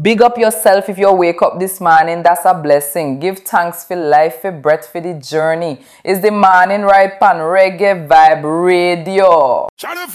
Big up yourself if you wake up this morning. That's a blessing. Give thanks for life, for breath, for the journey. It's the morning right on Reggae Vibe Radio.